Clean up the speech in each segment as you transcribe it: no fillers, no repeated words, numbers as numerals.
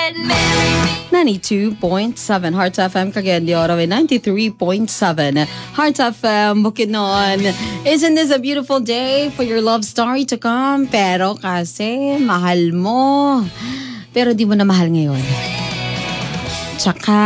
92.7 Hearts FM Cagayan de Oro, 93.7 Hearts FM Bukidnon. Isn't this a beautiful day for your love story to come? Pero kasi mahal mo, pero di mo na mahal ngayon. Tsaka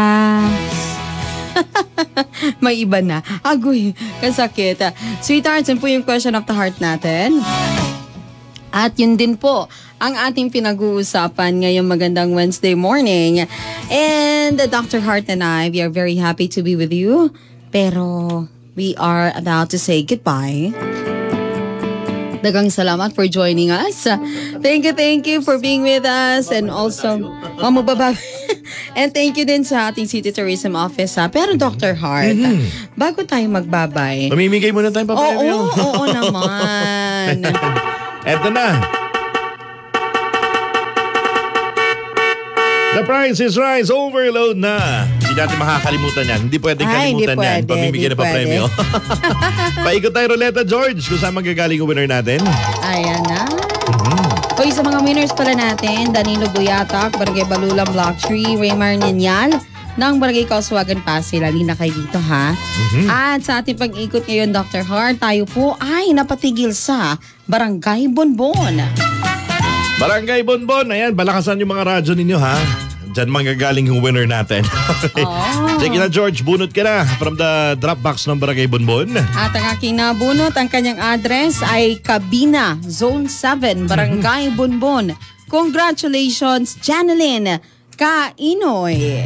may iba na. Agoy, kasakit. Sweethearts, yun po yung question of the heart natin. At yun din po ang ating pinag-uusapan ngayong magandang Wednesday morning. And Dr. Hart and I, we are very happy to be with you. Pero we are about to say goodbye. Dagang salamat for joining us. Thank you for being with us. And also, and thank you din sa ating City Tourism Office. Pero Dr. Hart, bago tayo magbabay. Pamimigay muna tayong papremyo. Oo naman. Eto na. The Price is Right, overload na. Hindi natin makakalimutan yan. Hindi pwedeng kalimutan yan. Pamimigay na papremyo. Paikot tayo ruleta, George, kung saan magagaling ang winner natin. Ayan na. O sa mga winners pala natin, Danilo Buyatak, Barangay Balulang Block 3, Raymar Ninyal, ng Barangay Kauswagan Pasig. Lali na kayo dito, ha? At sa ating pag-ikot ngayon, Dr. Hart, tayo po ay napatigil sa Barangay Bonbon. Barangay Bonbon, ayan, balakasan yung mga radyo ninyo, ha? Diyan manggagaling yung winner natin. Okay. Sige na, George, bunot ka na from the drop box ng Barangay Bonbon. At ang aking nabunot, ang kanyang address ay Cabina, Zone 7, Barangay Bonbon. Congratulations, Janeline Kainoy.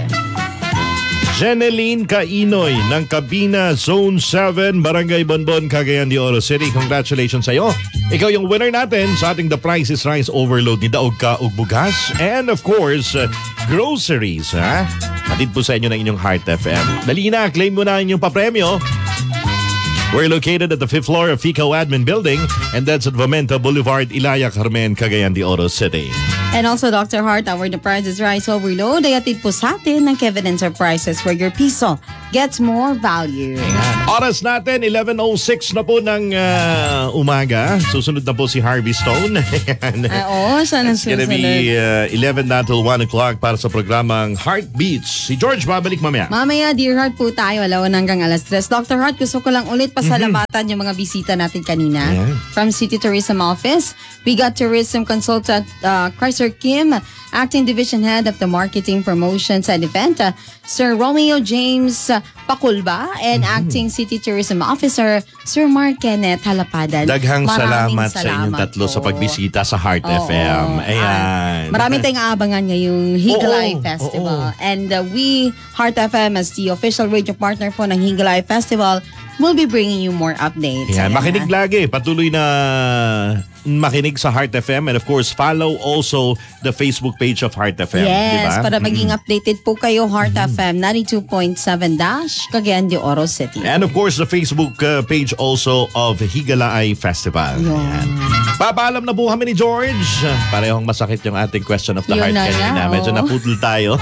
Jeneline Kainoy ng Cabina Zone 7, Barangay Bonbon, Cagayan de Oro City. Congratulations sa iyo. Ikaw yung winner natin sa ating The Price is Right overload ni Daog Ka ug Bugas. And of course, groceries. Ha? Hatid po sa inyo ng inyong Heart FM. Dali na, claim mo na inyong papremyo. We're located at the 5th floor of FICO Admin Building, and that's at Vomenta Boulevard, Ilaya, Carmen, Cagayan de Oro City. And also, Dr. Hart, our The Price is Right overload ay atid po sa atin ng Kevin Enterprises, where your piso gets more value. Oras natin, 11:06 na po ng umaga. Susunod na po si Harvey Stone. Sana It's gonna be 11 na till 1 o'clock para sa programang Heartbeats. Si George babalik mamaya. Mamaya, Dear Heart po tayo, 1 hanggang 3. Dr. Hart, gusto ko lang ulit pasalamatan yung mga bisita natin kanina. From City Tourism Office, we got tourism consultant Chrysler Kim, Acting Division Head of the Marketing, Promotions and Event, Sir Romeo James Pakulba, and Acting City Tourism Officer, Sir Mark Kenneth Halapadan. Daghang salamat sa inyong tatlo sa pagbisita sa Heart FM. Ayan. Maraming tayong aabangan ngayong Higalay Festival. And we, Heart FM, as the official radio partner po ng Higalay Festival, we'll be bringing you more updates. Yan, makinig lagi. Patuloy na makinig sa Heart FM, and of course follow also the Facebook page of Heart FM. Yes, diba? para maging updated po kayo, Heart FM 92.7 Cagayan de Oro City. And of course the Facebook page also of Higalay Festival. Yan. Papaalam na po kami ni George. Parehong masakit yung ating question of the heart kanina. Medyo naputol tayo.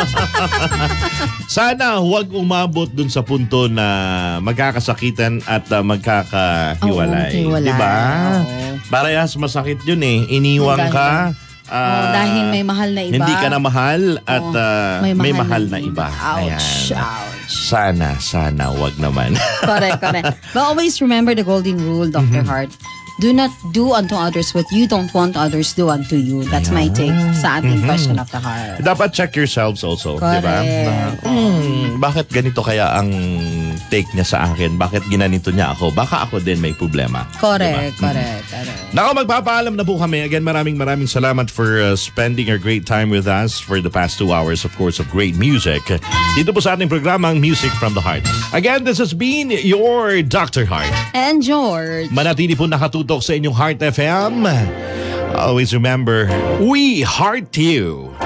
Sana huwag umabot dun sa punto na magkakasakitan at magkakahiwalay. Diba? Parehas masakit yun eh. Iniwang ka. Dahil may mahal na iba. Hindi ka na mahal at may mahal na iba. Ouch. Sana wag naman. Correct. But always remember the golden rule, Dr. Hart. Do not do unto others what you don't want others do unto you. That's my take sa ating question of the heart. Dapat check yourselves also. Diba? Bakit ganito kaya ang take niya sa akin? Bakit ginanito niya ako? Baka ako din may problema. Correct. Nako, magpapaalam na po kami. Again, maraming salamat for spending a great time with us for the past 2 hours, of course, of great music. Dito po sa ating programang Music from the Heart. Again, this has been your Dr. Hart. And George. Manatili po nakatutok sa inyong Heart FM. Always remember, we heart you.